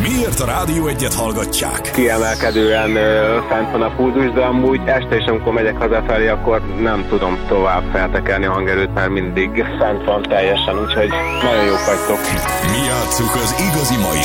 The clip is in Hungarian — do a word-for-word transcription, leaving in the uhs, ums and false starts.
Miért a Rádió Egyet hallgatják? Kiemelkedően ö, fent van a pulzus, de amúgy este is, amikor megyek hazafelé, akkor nem tudom tovább feltekerni a hangerőt, mert mindig fent van teljesen, úgyhogy nagyon jók vagytok. Mi játsszuk az igazi mai